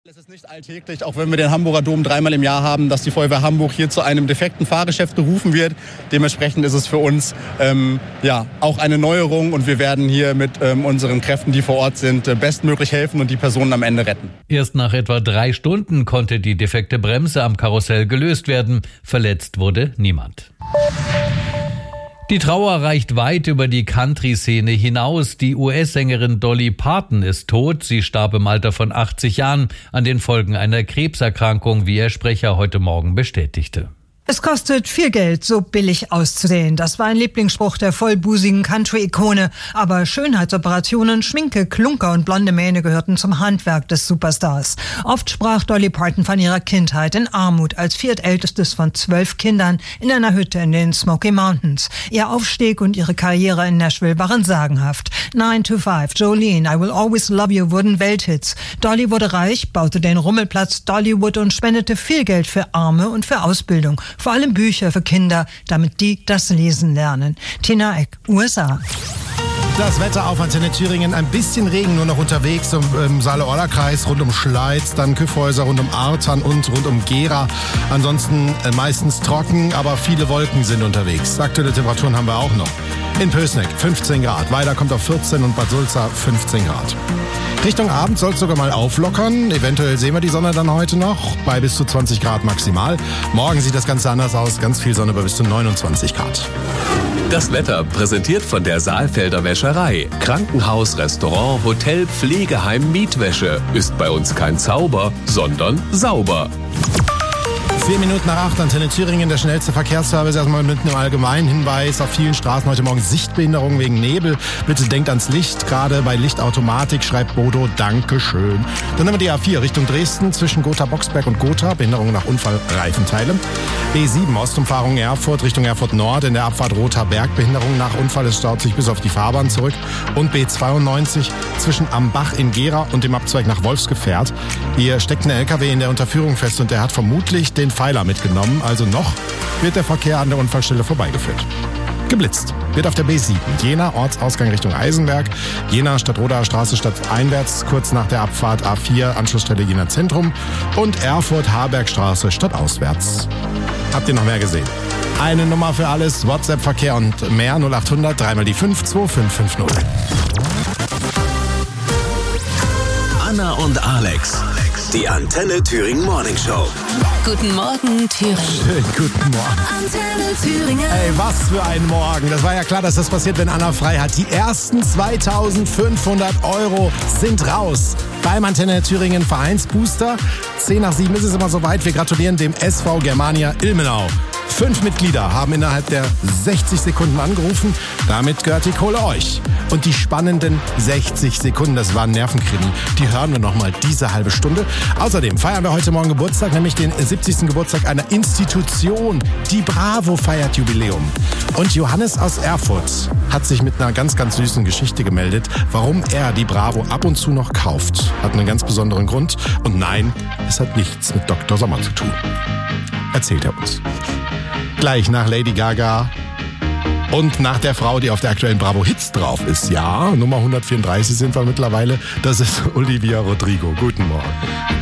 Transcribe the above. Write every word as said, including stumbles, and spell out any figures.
Es ist nicht alltäglich, auch wenn wir den Hamburger Dom dreimal im Jahr haben, dass die Feuerwehr Hamburg hier zu einem defekten Fahrgeschäft gerufen wird. Dementsprechend ist es für uns ähm, ja, auch eine Neuerung und wir werden hier mit ähm, unseren Kräften, die vor Ort sind, äh, bestmöglich helfen und die Personen am Ende retten. Erst nach etwa drei Stunden konnte die defekte Bremse am Karussell gelöst werden. Verletzt wurde niemand. Die Trauer reicht weit über die Country-Szene hinaus. Die U S-Sängerin Dolly Parton ist tot. Sie starb im Alter von achtzig Jahren an den Folgen einer Krebserkrankung, wie ihr Sprecher heute Morgen bestätigte. Es kostet viel Geld, so billig auszusehen. Das war ein Lieblingsspruch der vollbusigen Country-Ikone. Aber Schönheitsoperationen, Schminke, Klunker und blonde Mähne gehörten zum Handwerk des Superstars. Oft sprach Dolly Parton von ihrer Kindheit in Armut als viertältestes von zwölf Kindern in einer Hütte in den Smoky Mountains. Ihr Aufstieg und ihre Karriere in Nashville waren sagenhaft. nine to five, Jolene, I Will Always Love You wurden Welthits. Dolly wurde reich, baute den Rummelplatz Dollywood und spendete viel Geld für Arme und für Ausbildung. Vor allem Bücher für Kinder, damit die das Lesen lernen. Tina Eck, U S A. Das Wetter auf Antenne Thüringen, ein bisschen Regen nur noch unterwegs im, im Saale-Orla-Kreis, rund um Schleiz, dann Küffhäuser, rund um Artern und rund um Gera. Ansonsten äh, meistens trocken, aber viele Wolken sind unterwegs. Aktuelle Temperaturen haben wir auch noch. In Pößneck fünfzehn Grad, Weida kommt auf vierzehn und Bad Sulza fünfzehn Grad. Richtung Abend soll es sogar mal auflockern. Eventuell sehen wir die Sonne dann heute noch bei bis zu zwanzig Grad maximal. Morgen sieht das Ganze anders aus, ganz viel Sonne bei bis zu neunundzwanzig Grad. Das Wetter präsentiert von der Saalfelder Wäscherei. Krankenhaus, Restaurant, Hotel, Pflegeheim, Mietwäsche. Ist bei uns kein Zauber, sondern sauber. Vier Minuten nach acht, Antenne Thüringen, der schnellste Verkehrsservice. Erstmal mit einem allgemeinen Hinweis auf vielen Straßen heute Morgen Sichtbehinderung wegen Nebel. Bitte denkt ans Licht, gerade bei Lichtautomatik, schreibt Bodo, Dankeschön. Dann haben wir die A vier Richtung Dresden zwischen Gotha-Boxberg und Gotha, Behinderung nach Unfall, Reifenteile. B sieben Ostumfahrung Erfurt Richtung Erfurt Nord, in der Abfahrt Rother Berg, Behinderung nach Unfall, es staut sich bis auf die Fahrbahn zurück. Und B zweiundneunzig zwischen Ambach in Gera und dem Abzweig nach Wolfsgefährt. Hier steckt ein L K W in der Unterführung fest und der hat vermutlich den Pfeiler mitgenommen, also noch wird der Verkehr an der Unfallstelle vorbeigeführt. Geblitzt wird auf der B sieben, Jena Ortsausgang Richtung Eisenberg, Jena Stadtrodaer Straße stadteinwärts, kurz nach der Abfahrt A vier, Anschlussstelle Jena Zentrum und Erfurt-Harbergstraße stadtauswärts. Habt ihr noch mehr gesehen? Eine Nummer für alles, WhatsApp-Verkehr und mehr, null acht hundert, dreimal die fünf, zwei fünf fünf null. Anna und Alex, die Antenne Thüringen Morning Show. Guten Morgen, Thüringen. Schönen guten Morgen. Antenne Thüringen. Ey, was für ein Morgen. Das war ja klar, dass das passiert, wenn Anna frei hat. Die ersten zweitausendfünfhundert Euro sind raus beim Antenne Thüringen Vereinsbooster. zehn nach sieben ist es immer soweit. Wir gratulieren dem S V Germania Ilmenau. Fünf Mitglieder haben innerhalb der sechzig Sekunden angerufen. Damit gehört die Kohle euch. Und die spannenden sechzig Sekunden, das war ein Nervenkrimi, die hören wir nochmal diese halbe Stunde. Außerdem feiern wir heute Morgen Geburtstag, nämlich den siebzigsten Geburtstag einer Institution. Die Bravo feiert Jubiläum. Und Johannes aus Erfurt hat sich mit einer ganz, ganz süßen Geschichte gemeldet, warum er die Bravo ab und zu noch kauft. Hat einen ganz besonderen Grund. Und nein, es hat nichts mit Doktor Sommer zu tun. Erzählt er uns. Gleich nach Lady Gaga und nach der Frau, die auf der aktuellen Bravo Hits drauf ist. Ja, Nummer hundertvierunddreißig sind wir mittlerweile. Das ist Olivia Rodrigo. Guten Morgen.